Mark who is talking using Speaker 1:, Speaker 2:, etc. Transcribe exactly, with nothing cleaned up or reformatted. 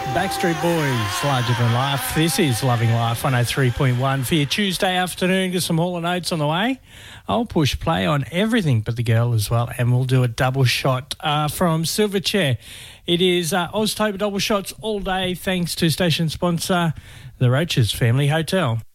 Speaker 1: Backstreet Boys, Larger Than Life. This is Loving Life one oh three point one for your Tuesday afternoon. Get some Hall and Oates on the way. I'll push play on everything but the girl as well, and we'll do a double shot uh, from Silverchair. It is uh, Oztober double shots all day thanks to station sponsor, the Roaches Family Hotel.